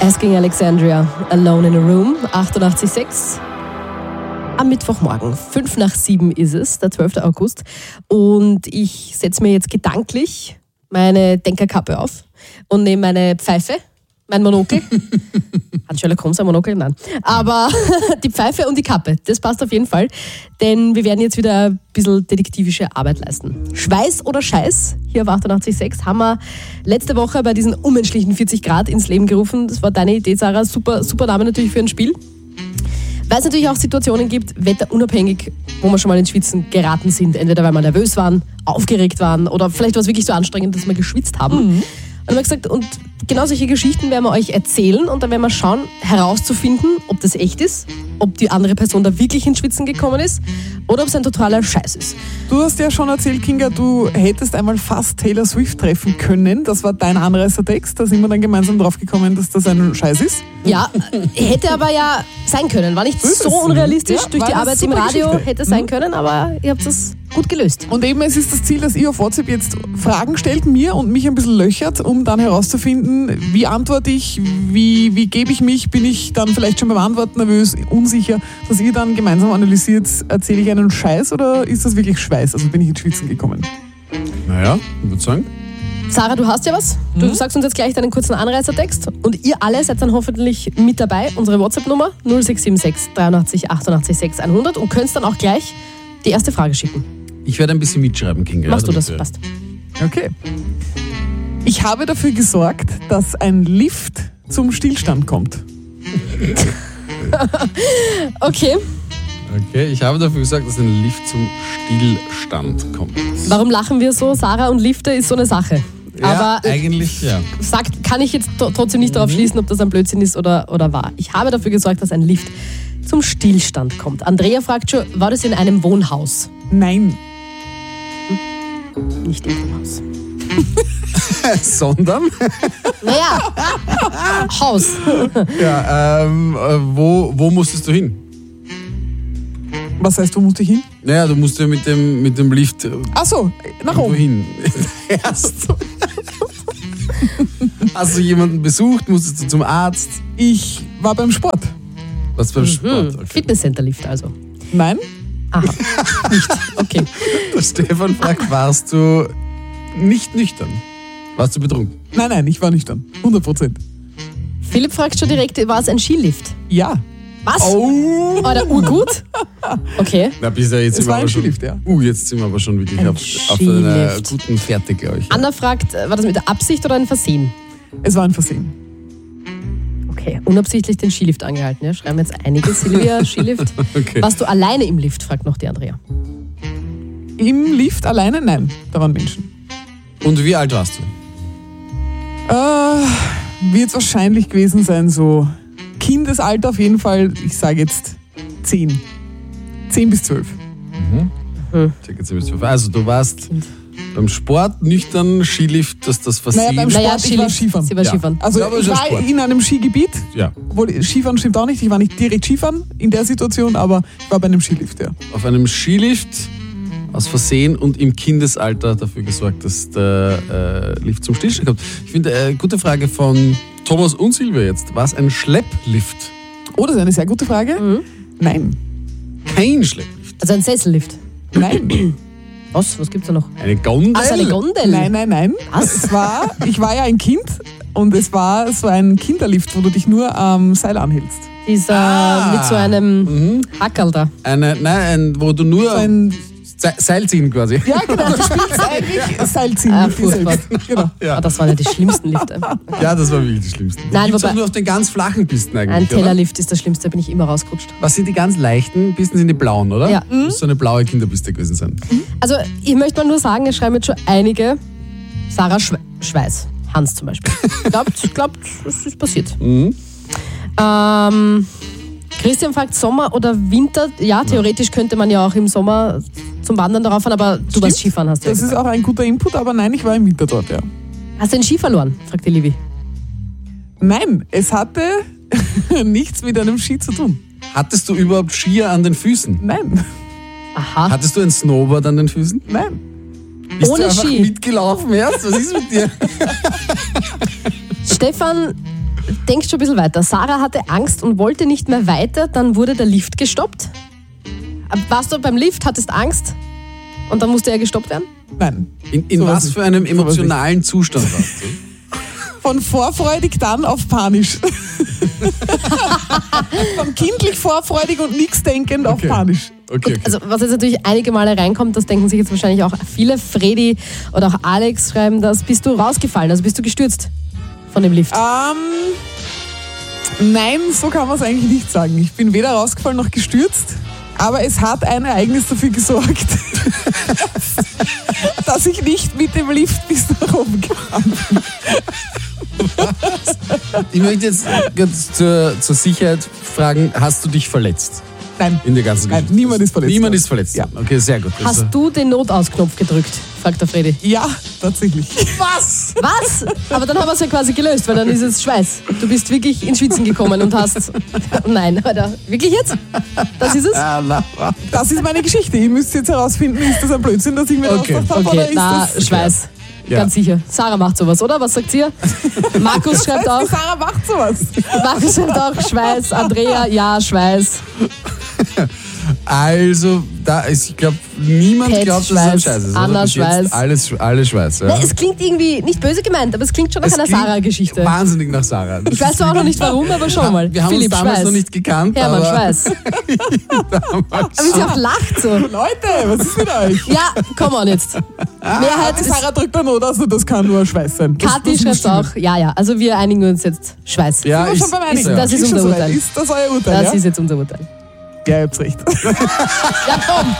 Asking Alexandria, Alone in a Room, 88,6. Am Mittwochmorgen, 6:05 ist es, der 12. August. Und ich setze mir jetzt gedanklich meine Denkerkappe auf und nehme meine Pfeife, mein Monokel. Hat Sherlock Holmes ein Monokel? Nein. Aber die Pfeife und die Kappe, das passt auf jeden Fall. Denn wir werden jetzt wieder ein bisschen detektivische Arbeit leisten. Schweiß oder Scheiß, hier auf 88,6, haben wir letzte Woche bei diesen unmenschlichen 40 Grad ins Leben gerufen. Das war deine Idee, Sarah. Super Name natürlich für ein Spiel. Weil es natürlich auch Situationen gibt, wetterunabhängig, wo wir schon mal ins Schwitzen geraten sind. Entweder weil wir nervös waren, aufgeregt waren oder vielleicht war es wirklich so anstrengend, dass wir geschwitzt haben. Und dann haben wir gesagt, und genau solche Geschichten werden wir euch erzählen und dann werden wir schauen, herauszufinden, ob das echt ist, ob die andere Person da wirklich ins Schwitzen gekommen ist oder ob es ein totaler Scheiß ist. Du hast ja schon erzählt, Kinga, du hättest einmal fast Taylor Swift treffen können. Das war dein Anreißertext. Da sind wir dann gemeinsam drauf gekommen, dass das ein Scheiß ist. Ja, hätte aber ja sein können. War nicht so unrealistisch. Ja, durch die Arbeit im Radio Geschichte. Hätte sein können, aber ihr habt das gut gelöst. Und eben, es ist das Ziel, dass ihr auf WhatsApp jetzt Fragen stellt mir und mich ein bisschen löchert, um dann herauszufinden, wie antworte ich, wie gebe ich mich, bin ich dann vielleicht schon beim Antworten nervös, unsicher, dass ihr dann gemeinsam analysiert, erzähle ich einen Scheiß oder ist das wirklich Schweiß? Also bin ich ins Schwitzen gekommen? Naja, ich würde sagen. Sarah, du hast ja was. Du sagst uns jetzt gleich deinen kurzen Anreißertext und ihr alle seid dann hoffentlich mit dabei. Unsere WhatsApp-Nummer 0676 83 88 6 100 und könnt dann auch gleich die erste Frage schicken. Ich werde ein bisschen mitschreiben, Kinga. Machst du das? Passt. Okay. Ich habe dafür gesorgt, dass ein Lift zum Stillstand kommt. Okay. Okay, ich habe dafür gesagt, dass ein Lift zum Stillstand kommt. Warum lachen wir so? Sarah und Lifte ist so eine Sache. Ja, aber eigentlich ja. Kann ich jetzt trotzdem nicht darauf schließen, ob das ein Blödsinn ist oder wahr. Ich habe dafür gesorgt, dass ein Lift zum Stillstand kommt. Andrea fragt schon, war das in einem Wohnhaus? Nein. Nicht im Wohnhaus. Sondern? Naja, Haus. Ja, wo musstest du hin? Was heißt, wo musst du hin? Naja, du musst ja mit dem Lift. Ach so, nach oben. Wohin? Erst. Hast du jemanden besucht? Musstest du zum Arzt? Ich war beim Sport. Was beim Sport? Okay. Fitnesscenter-Lift also. Nein. Aha, nicht. Okay. Der Stefan fragt, warst du nicht nüchtern? Warst du betrunken? Nein, ich war nüchtern. 100%. Philipp fragt schon direkt, war es ein Skilift? Ja. Was? Oh! War der urgut? Okay. Na, bisher jetzt Es sind wir war ein aber schon. Skilift, ja. Jetzt sind wir aber schon wirklich Ein auf einer Skilift. guten Fährte, glaube ich. Anna fragt, war das mit der Absicht oder ein Versehen? Es war ein Versehen. Okay, unabsichtlich den Skilift angehalten. Ja? Schreiben jetzt einige. Silvia, Skilift. Okay. Warst du alleine im Lift, fragt noch die Andrea. Im Lift alleine? Nein, da waren Menschen. Und wie alt warst du? Wird es wahrscheinlich gewesen sein, so Kindesalter auf jeden Fall. Ich sage jetzt 10. 10 bis 12. Circa 10 bis 12. Also du warst beim Sport nüchtern, Skilift, dass das Versehen. Beim Sport, ich war Skifahren. Sie war Ja. Skifahren. Also Ja, aber ich ist ja war Sport. in einem Skigebiet. Ja, Obwohl, Skifahren stimmt auch nicht. Ich war nicht direkt Skifahren in der Situation, aber ich war bei einem Skilift, ja. auf einem Skilift aus Versehen und im Kindesalter dafür gesorgt, dass der Lift zum Stillstand kommt. Ich finde, gute Frage von Thomas und Silvia jetzt. War es ein Schlepplift? Oh, das ist eine sehr gute Frage. Nein. Kein Schlepplift. Also ein Sessellift. Nein. Was gibt's da noch? Eine Gondel? Ach, so eine Gondel. Nein. Was? Ich war ja ein Kind und es war so ein Kinderlift, wo du dich nur am Seil anhältst. Dieser mit so einem Hackerl da. Wo du nur So ein, Seil ziehen quasi. ja, genau, du spielst eigentlich Seilziehen. Ah, mit dir furchtbar. selbst. Genau. Ja. Ah, das waren ja die schlimmsten Lifte. Ja, das war wirklich die schlimmsten. Nein, Gibt's wobei- auch nur auf den ganz flachen Pisten eigentlich, Ein oder? Tellerlift ist das Schlimmste, da bin ich immer rausgerutscht. Was sind die ganz leichten Pisten? Sind die blauen, oder? Ja. Muss so eine blaue Kinderpiste gewesen sein. Also ich möchte mal nur sagen, es schreiben jetzt schon einige. Sarah Schweiß. Hans zum Beispiel. Glaubt, es ist passiert. Christian fragt, Sommer oder Winter? Ja, theoretisch könnte man ja auch im Sommer zum Wandern darauf fahren, aber du warst Skifahren, hast du Das ja ist gesagt. auch ein guter Input, aber nein, ich war im Winter dort, ja. Hast du den Ski verloren? Fragt die Livi. Nein, es hatte nichts mit einem Ski zu tun. Hattest du überhaupt Skier an den Füßen? Nein, Aha. Hattest du ein Snowboard an den Füßen? nein. Bist Ohne du einfach Ski? mitgelaufen erst? Was ist mit dir? Stefan denk schon ein bisschen weiter. Sarah hatte Angst und wollte nicht mehr weiter, dann wurde der Lift gestoppt. Warst du beim Lift, hattest Angst und dann musste er gestoppt werden? Nein. In So was was für einem emotionalen Zustand warst du? Von vorfreudig dann auf panisch. Von kindlich vorfreudig und nichts denkend auf panisch. Okay. Also was jetzt natürlich einige Male reinkommt, das denken sich jetzt wahrscheinlich auch viele. Fredi oder auch Alex schreiben das. Bist du rausgefallen, also bist du gestürzt von dem Lift? Nein, so kann man es eigentlich nicht sagen. Ich bin weder rausgefallen noch gestürzt, aber es hat ein Ereignis dafür gesorgt, dass ich nicht mit dem Lift bis nach oben kam. Ich möchte jetzt ganz zur Sicherheit fragen, hast du dich verletzt? Nein. In der ganzen Nein, Geschichte? niemand ist verletzt. Niemand ist verletzt. Ja. Okay, sehr gut. Hast du den Notausknopf gedrückt? Fragt der Fredi. Ja, tatsächlich. was? Was? Aber dann haben wir es ja quasi gelöst, weil dann ist es Schweiß. Du bist wirklich ins Schwitzen gekommen und hast... Nein, Alter. Wirklich jetzt? Das ist es? Das ist meine Geschichte. Ihr müsst jetzt herausfinden, ist das ein Blödsinn, dass ich mir Okay. ausgedacht habe, Okay, oder ist na, das... Schweiß. Ja. Ganz sicher. Sarah macht sowas, oder? Was sagt ihr? Markus schreibt Die auch... Sarah macht sowas. Markus schreibt auch Schweiß. Andrea, ja, Schweiß. Also, ich glaube, niemand Pet glaubt, dass es ein Schweiß, Scheiß ist. Anna oder? Bis jetzt Schweiß. Alles Schweiß. Ja. Es klingt irgendwie nicht böse gemeint, aber es klingt schon nach Es einer klingt Sarah-Geschichte. Wahnsinnig nach Sarah. Das Ich weiß ist zwar auch noch wirklich- nicht warum, aber schau mal. Wir haben Philipp uns damals Schweiß. noch nicht gekannt, Hermann aber Schweiß. Aber wie sie auch lacht so. Leute, was ist mit euch? Ja, komm on jetzt. Mehrheit Die ist... Sarah drückt dann Not aus und das kann nur Schweiß sein. Das Kathi muss schreibt stimmen. auch, ja. Also wir einigen uns jetzt Schweiß. Ja, Sind wir schon beim Einigen? das ist schon unser soweit. Urteil. Ist das euer Urteil? Das ja? ist jetzt unser Urteil. Ja, ihr habt recht. Ja, komm,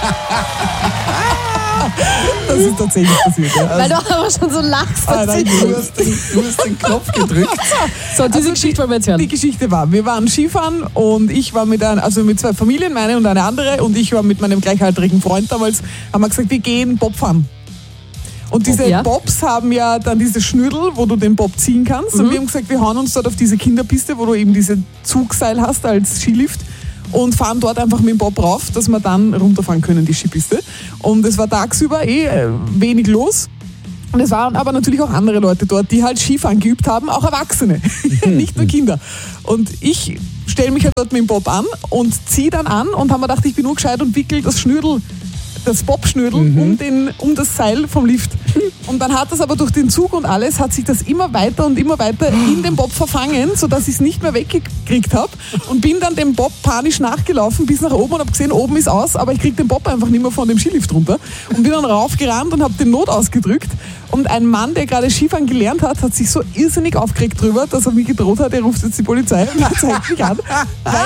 Das ist tatsächlich passiert. Ja. weil du aber schon so lachst. Nein, du hast den Knopf gedrückt. So, diese Geschichte wollen wir jetzt Die hören. Geschichte war, wir waren Skifahren und ich war mit zwei Familien, meine und eine andere, und ich war mit meinem gleichaltrigen Freund damals, haben wir gesagt, wir gehen Bob fahren. Und diese Ja. Bobs haben ja dann diese Schnürdel, wo du den Bob ziehen kannst. Und wir haben gesagt, wir hauen uns dort auf diese Kinderpiste, wo du eben diese Zugseil hast als Skilift, und fahren dort einfach mit dem Bob rauf, dass wir dann runterfahren können, die Skipiste. Und es war tagsüber wenig los. Und es waren aber natürlich auch andere Leute dort, die halt Skifahren geübt haben, auch Erwachsene, nicht nur Kinder. Und ich stelle mich halt dort mit dem Bob an und ziehe dann an und habe mir gedacht, ich bin nur gescheit und wickel das Bob-Schnürdel um das Seil vom Lift. Und dann hat das aber durch den Zug und alles, hat sich das immer weiter und immer weiter in den Bob verfangen, sodass ich es nicht mehr weggekriegt habe. Und bin dann dem Bob panisch nachgelaufen bis nach oben und habe gesehen, oben ist aus, aber ich kriege den Bob einfach nicht mehr von dem Skilift runter. Und bin dann raufgerannt und habe den Not ausgedrückt. Und ein Mann, der gerade Skifahren gelernt hat, hat sich so irrsinnig aufgeregt drüber, dass er mich gedroht hat, er ruft jetzt die Polizei und zeigt mich an. Weil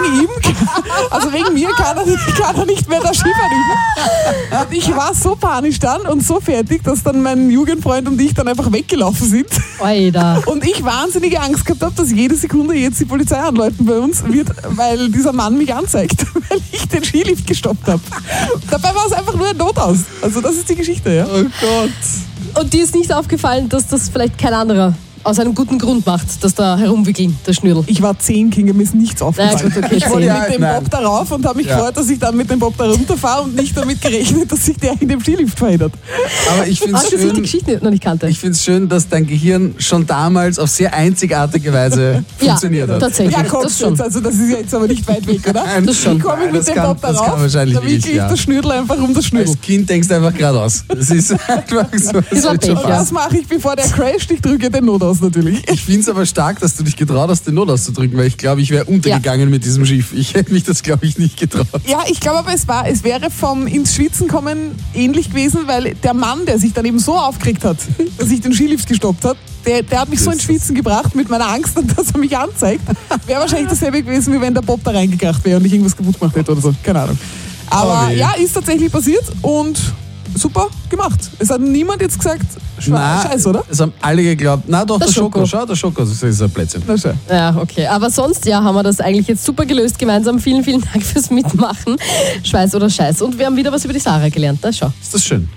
wegen mir kann er nicht mehr das Skifahren üben. Und ich war so panisch dann und so fertig, dass dann mein Jugendfreund und ich dann einfach weggelaufen sind. Oida. Und ich wahnsinnige Angst gehabt habe, dass jede Sekunde jetzt die Polizei anläuten bei uns wird, weil dieser Mann mich anzeigt, weil ich den Skilift gestoppt habe. Dabei war es einfach nur ein Notaus. Also das ist die Geschichte, ja. Oh Gott. Und dir ist nicht aufgefallen, dass das vielleicht kein anderer aus einem guten Grund macht, dass da herumwickeln, das Schnürdel. Ich war 10, Kinga, mir ist nichts aufgefallen. Na gut, okay, Ich wollte 10. mit dem Nein. Bob darauf und habe mich Ja. gefreut, dass ich dann mit dem Bob da runterfahre und nicht damit gerechnet, dass sich der in dem Skilift verheddert. Aber ich finde Hast es du die schön, Geschichte noch nicht kannte? schön, dass dein Gehirn schon damals auf sehr einzigartige Weise funktioniert hat. Tatsächlich. Ja, das kommst schon. jetzt, also das ist ja jetzt aber nicht weit weg, oder? Nein, Das schon. Ich komme Nein, mit das dem kann- Bob das darauf, kann wahrscheinlich da wickel nicht, ich ja. das Schnürdel einfach um das Schnürdel. Als Kind denkst du einfach geradeaus. Das ist einfach so. Das war wird schon Pech, Und ja. das mache ich, bevor der crasht, ich drücke den Notaus natürlich. Ich finde es aber stark, dass du dich getraut hast, den Not auszudrücken, weil ich glaube, ich wäre untergegangen mit diesem Schiff. Ich hätte mich das, glaube ich, nicht getraut. Ja, ich glaube aber, es wäre vom ins Schwitzen kommen ähnlich gewesen, weil der Mann, der sich dann eben so aufgeregt hat, dass ich den Skilift gestoppt hat, der hat mich so ins Schwitzen gebracht mit meiner Angst, dass er mich anzeigt. Wäre wahrscheinlich dasselbe gewesen, wie wenn der Bob da reingekracht wäre und ich irgendwas kaputt gemacht hätte oder so. Keine Ahnung. Aber Oh weh. ja, ist tatsächlich passiert und super gemacht. Es hat niemand jetzt gesagt, Scheiße, oder? Es haben alle geglaubt. Na doch, Der der Schoko. Schoko. Schau, der Schoko, das ist ein Plätzchen. Na schön. Ja, okay. Aber sonst, ja, haben wir das eigentlich jetzt super gelöst gemeinsam. Vielen, vielen Dank fürs Mitmachen. Schweiß oder Scheiß. Und wir haben wieder was über die Sarah gelernt. Na, schau. Ist das schön?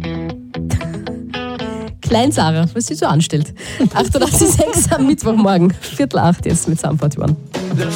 Klein Sarah, was sie so anstellt. 8.86 am Mittwochmorgen. 7:45 jetzt mit Sum 41.